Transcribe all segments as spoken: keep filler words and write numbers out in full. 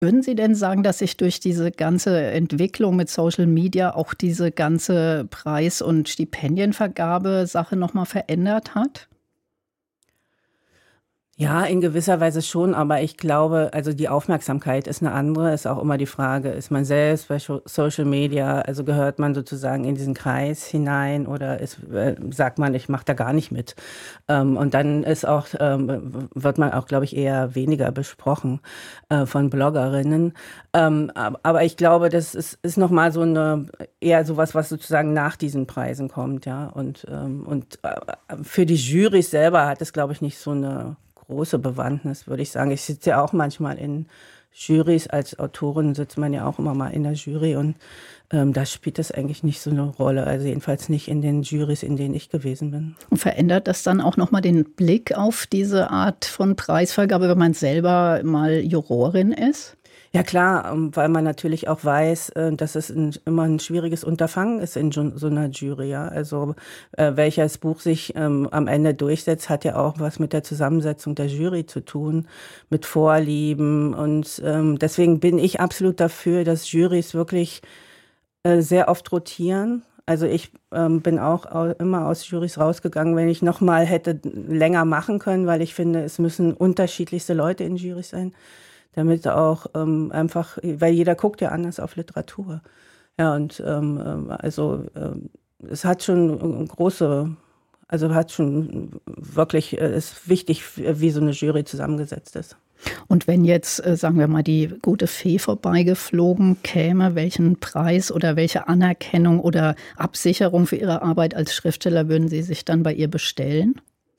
Würden Sie denn sagen, dass sich durch diese ganze Entwicklung mit Social Media auch diese ganze Preis- und Stipendienvergabe-Sache nochmal verändert hat? Ja, in gewisser Weise schon, aber ich glaube, also die Aufmerksamkeit ist eine andere. Ist auch immer die Frage, ist man selbst bei Social Media, also gehört man sozusagen in diesen Kreis hinein oder ist, äh, sagt man, ich mache da gar nicht mit. Ähm, und dann ist auch, ähm, wird man auch, glaube ich, eher weniger besprochen äh, von Bloggerinnen. Ähm, aber ich glaube, das ist, ist nochmal so eine, eher sowas, was sozusagen nach diesen Preisen kommt, ja. Und, ähm, und äh, für die Jurys selber hat es, glaube ich, nicht so eine große Bewandtnis, würde ich sagen. Ich sitze ja auch manchmal in Jurys. Als Autorin sitzt man ja auch immer mal in der Jury und ähm, da spielt das eigentlich nicht so eine Rolle. Also jedenfalls nicht in den Jurys, in denen ich gewesen bin. Und verändert das dann auch nochmal den Blick auf diese Art von Preisvergabe, wenn man selber mal Jurorin ist? Ja klar, weil man natürlich auch weiß, dass es ein, immer ein schwieriges Unterfangen ist in so einer Jury. Ja? Also äh, welches Buch sich ähm, am Ende durchsetzt, hat ja auch was mit der Zusammensetzung der Jury zu tun, mit Vorlieben. Und ähm, deswegen bin ich absolut dafür, dass Jurys wirklich äh, sehr oft rotieren. Also ich ähm, bin auch immer aus Jurys rausgegangen, wenn ich noch mal hätte länger machen können, weil ich finde, es müssen unterschiedlichste Leute in Jurys sein. Damit auch ähm, einfach, weil jeder guckt ja anders auf Literatur. Ja, und ähm, also ähm, es hat schon große, also hat schon wirklich, äh, ist wichtig, wie so eine Jury zusammengesetzt ist. Und wenn jetzt, äh, sagen wir mal, die gute Fee vorbeigeflogen käme, welchen Preis oder welche Anerkennung oder Absicherung für Ihre Arbeit als Schriftsteller würden Sie sich dann bei ihr bestellen?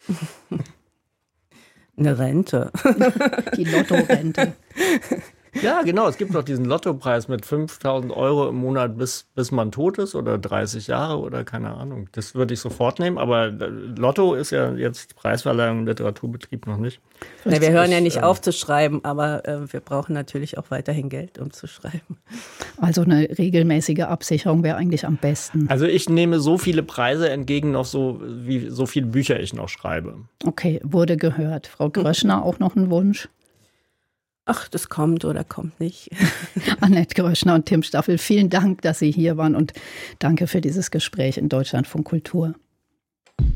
Eine Rente. Die Lotto-Rente. Ja, genau. Es gibt doch diesen Lottopreis mit fünftausend Euro im Monat, bis, bis man tot ist oder dreißig Jahre oder keine Ahnung. Das würde ich sofort nehmen. Aber Lotto ist ja jetzt Preisverleihung im Literaturbetrieb noch nicht. Ja, wir hören ich, ja nicht ähm, auf zu schreiben, aber äh, wir brauchen natürlich auch weiterhin Geld, um zu schreiben. Also eine regelmäßige Absicherung wäre eigentlich am besten. Also ich nehme so viele Preise entgegen, noch so wie so viele Bücher ich noch schreibe. Okay, wurde gehört. Frau Gröschner, auch noch ein Wunsch? Ach, das kommt oder kommt nicht. Annette Gröschner und Tim Staffel, vielen Dank, dass Sie hier waren und danke für dieses Gespräch in Deutschlandfunk Kultur.